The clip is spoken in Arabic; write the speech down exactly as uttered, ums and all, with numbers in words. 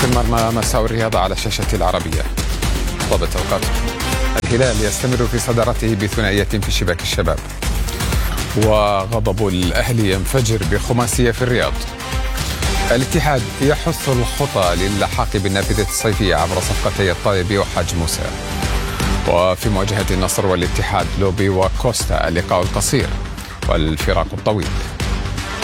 المرمى مساء الرياضة على شاشة العربية. طابت أوقاتكم. الهلال يستمر في صدارته بثنائية في شباك الشباب، وغضب الأهلي ينفجر بخماسية في الرياض. الاتحاد يحث الخطى للحاق بالنافذة الصيفية عبر صفقتي الطالبي وحاج موسى. وفي مواجهة النصر والاتحاد لوبي وكوستا اللقاء القصير والفراق الطويل.